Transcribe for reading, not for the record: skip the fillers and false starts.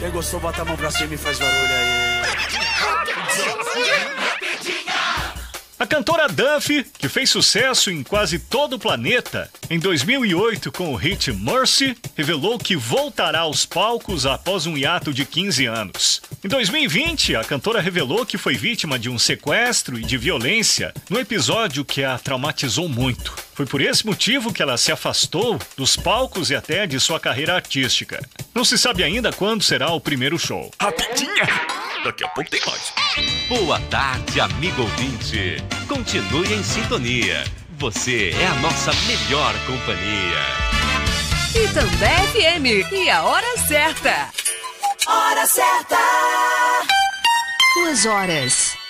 Quem gostou, bota a mão pra cima e faz barulho aí. A cantora Duffy, que fez sucesso em quase todo o planeta, em 2008 com o hit Mercy, revelou que voltará aos palcos após um hiato de 15 anos. Em 2020, a cantora revelou que foi vítima de um sequestro e de violência no episódio que a traumatizou muito. Foi por esse motivo que ela se afastou dos palcos e até de sua carreira artística. Não se sabe ainda quando será o primeiro show. Rapidinha! Daqui a pouco tem mais. Boa tarde, amigo ouvinte. Continue em sintonia. Você é a nossa melhor companhia. Itambé FM. E a hora certa. Hora certa. 2 horas.